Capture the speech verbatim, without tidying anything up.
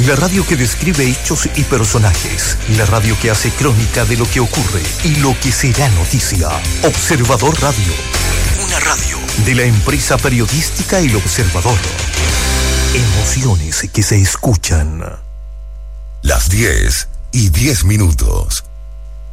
La radio que describe hechos y personajes. La radio que hace crónica de lo que ocurre y lo que será noticia. Observador Radio. Una radio de la empresa periodística El Observador. Emociones que se escuchan. Las diez y diez minutos.